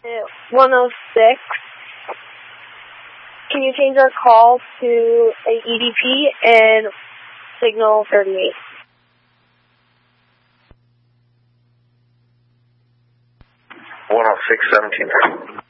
106. Can you change our call to a EDP and signal 38? 106, 17.